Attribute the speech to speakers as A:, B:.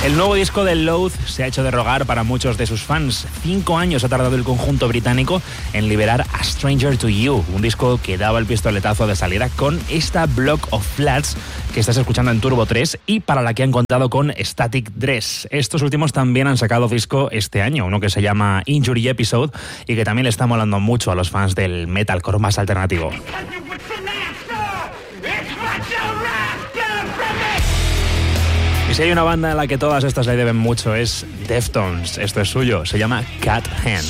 A: El nuevo disco de Loathe se ha hecho de rogar para muchos de sus fans. 5 años ha tardado el conjunto británico en liberar A Stranger to You, un disco que daba el pistoletazo de salida con esta Block of Flats que estás escuchando en Turbo 3 y para la que han contado con Static Dress. Estos últimos también han sacado disco este año, uno que se llama Injury Episode y que también le está molando mucho a los fans del metalcore más alternativo. Y si hay una banda a la que todas estas le deben mucho es Deftones. Esto es suyo, se llama Cat Hand.